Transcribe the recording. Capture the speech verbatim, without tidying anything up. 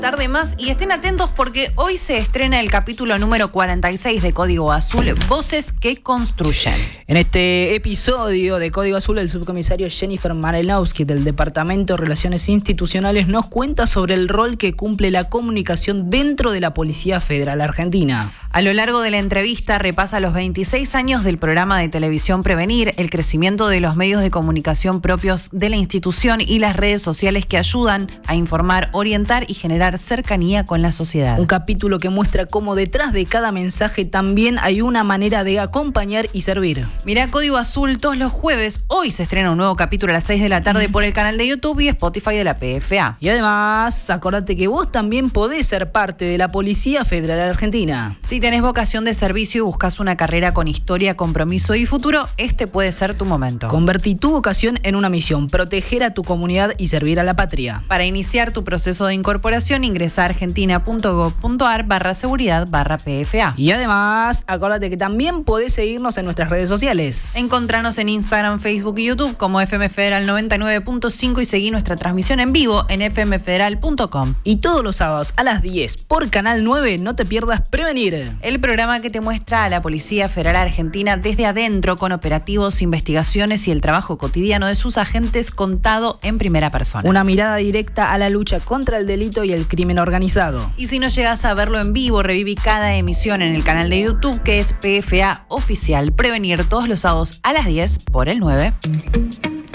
Tarde más y estén atentos porque hoy se estrena el capítulo número cuarenta y seis de Código Azul, Voces que Construyen. En este episodio de Código Azul, el subcomisario Jennifer Malinowski del Departamento de Relaciones Institucionales nos cuenta sobre el rol que cumple la comunicación dentro de la Policía Federal Argentina. A lo largo de la entrevista repasa los veintiséis años del programa de televisión Prevenir, el crecimiento de los medios de comunicación propios de la institución y las redes sociales que ayudan a informar, orientar y generar cercanía con la sociedad. Un capítulo que muestra cómo detrás de cada mensaje también hay una manera de acompañar y servir. Mirá Código Azul todos los jueves. Hoy se estrena un nuevo capítulo a las seis de la tarde por el canal de YouTube y Spotify de la P F A. Y además, acordate que vos también podés ser parte de la Policía Federal Argentina. Si tenés vocación de servicio y buscas una carrera con historia, compromiso y futuro, este puede ser tu momento. Convertí tu vocación en una misión: proteger a tu comunidad y servir a la patria. Para iniciar tu proceso de incorporación, ingresa a argentina.gov.ar barra seguridad barra PFA. Y además, acordate que también podés seguirnos en nuestras redes sociales. Encontranos en Instagram, Facebook y YouTube como F M Federal noventa y nueve punto cinco y seguí nuestra transmisión en vivo en f m federal punto com. Y todos los sábados a las diez por Canal nueve no te pierdas Prevenir, el programa que te muestra a la Policía Federal Argentina desde adentro con operativos, investigaciones y el trabajo cotidiano de sus agentes contado en primera persona. Una mirada directa a la lucha contra el delito y el crimen organizado. Y si no llegas a verlo en vivo, reviví cada emisión en el canal de YouTube que es P F A Oficial. Prevenir todos los sábados a las diez por el nueve.